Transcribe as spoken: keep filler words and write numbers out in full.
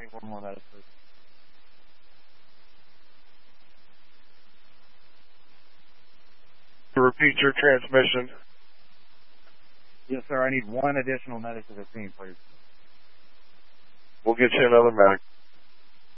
need one more medic, please. Repeat your transmission. Yes, sir. I need one additional medic to the scene, please. We'll get you another medic.